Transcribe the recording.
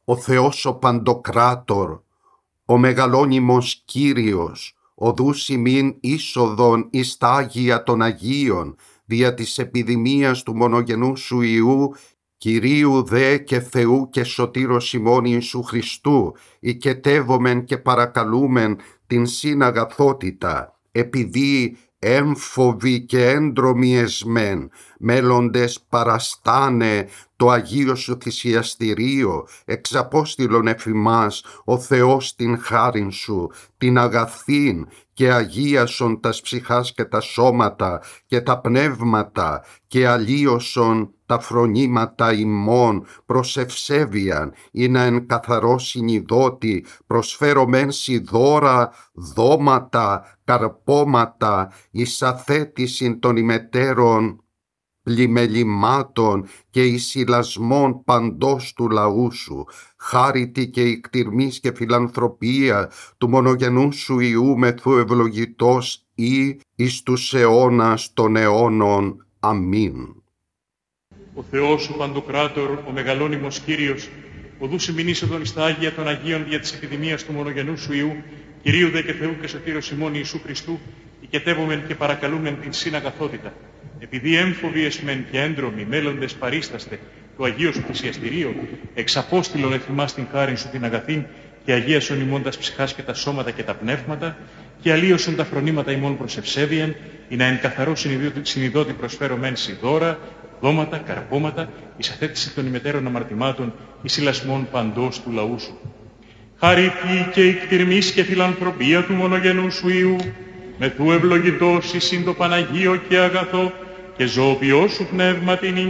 Ο Θεός ο Παντοκράτορ, ο μεγαλώνυμος Κύριος, οδούς ημίν είσοδον εις τα Άγια των Αγίων, δια της επιδημίας του μονογενού σου Υιού, Κυρίου δε και Θεού και Σωτήρος ημών Ιησού Χριστού, οικετεύομεν και παρακαλούμεν την συναγαθότητα, επειδή έμφοβοι και έντρομοι εσμέν, μέλλοντες παραστάνε το Αγίο σου θυσιαστηρίο, εξαπόστηλον εφημάς ο Θεός την χάριν σου, την αγαθήν και αγίασον τας ψυχάς και τα σώματα και τα πνεύματα και αλλίωσον τα φρονήματα ημών προς ευσέβειαν, ή να εν καθαρό συνειδώτη προσφέρομεν σοι δώρα, δώματα, καρπώματα, εις αθέτησιν των ημετέρων πλημελημάτων και εις ηλασμών παντός του λαού σου, χάριτη και ικτυρμής και φιλανθρωπία του μονογενού σου Υιού μεθού ευλογητός ή εις τους αιώνας των αιώνων. Αμήν. Ο Θεός ο Παντοκράτορ, ο μεγαλώνυμος Κύριος, οδούς ημίν είσοδον εις τα Άγια των Αγίων δια της επιδημίας του μονογενού σου Υιού, Κυρίου δε και Θεού και Σωτήρος ημών Ιησού Χριστού, οικετεύομεν και παρακαλούμεν την συναγαθότητα. Επειδή έμφοβοι εσμεν και έντρομοι μέλλοντες παρίσταστε το Αγίο σου θυσιαστηρίο, εξαπόστηλον εφημάς την χάριν σου την αγαθήν και αγίασον ημών τας ψυχάς και τα σώματα και τα πνεύματα και αλλίωσον τα φρονήματα ημών προς ευσέβειαν, ή να εν καθαρό συνειδώτη προσφέρομεν σοι δώρα, δώματα, καρπώματα, εις αθέτηση των ημετέρων αμαρτημάτων, εις ηλασμών παντός του λαού σου. Χαρίτη και ικτυρμής και φιλανθρωπία του μονογενού σου Υιού, μεθού ευλογητός εις το Παναγίο και αγαθό και ζωοποιό σου πνεύμα την